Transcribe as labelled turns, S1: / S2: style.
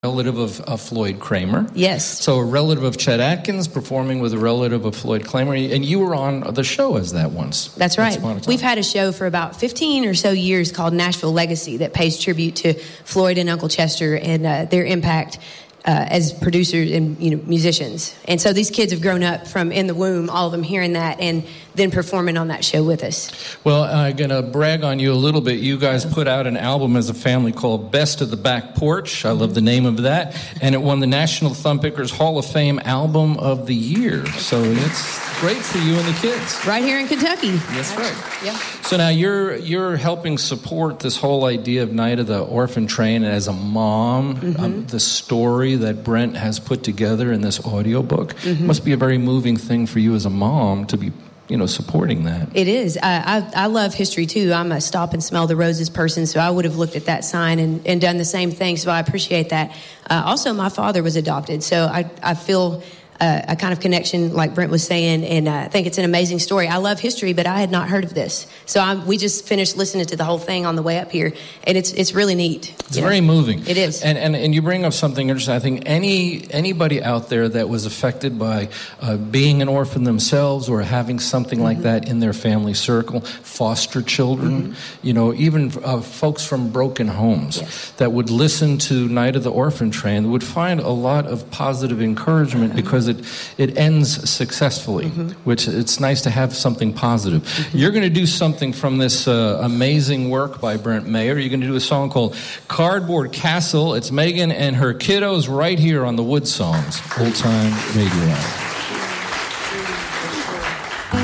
S1: relative of Floyd Kramer.
S2: Yes.
S1: So a relative of Chet Atkins performing with a relative of Floyd Kramer, and you were on the show as that once.
S2: That's right. We've had a show for about 15 or so years called Nashville Legacy that pays tribute to Floyd and Uncle Chester and their impact as producers and musicians. And so these kids have grown up from in the womb, all of them hearing that and then performing on that show with us.
S1: Well, I'm going to brag on you a little bit. You guys put out an album as a family called Best of the Back Porch. I love the name of that. And it won the National Thumbpickers Hall of Fame Album of the Year. So it's great for you and the kids.
S2: Right here in Kentucky.
S1: That's right.
S2: Yeah.
S1: So now you're helping support this whole idea of Night of the Orphan Train as a mom. The story that Brent has put together in this audiobook must be a very moving thing for you as a mom to be supporting that.
S2: It is. I love history too. I'm a stop and smell the roses person, so I would have looked at that sign and done the same thing, so I appreciate that. Also, my father was adopted, so I feel a kind of connection, like Brent was saying, and I think it's an amazing story. I love history, but I had not heard of this. So we just finished listening to the whole thing on the way up here, and it's really neat.
S1: It's very moving.
S2: It is.
S1: And you bring up something interesting. I think anybody out there that was affected by being an orphan themselves or having something like that in their family circle, foster children, even folks from broken homes that would listen to Night of the Orphan Train would find a lot of positive encouragement because it ends successfully, which it's nice to have something positive. You're going to do something from this amazing work by Brent Maher. You're going to do a song called Cardboard Castle. It's Megan and her kiddos right here on the Wood Songs Old Time Radio Hour.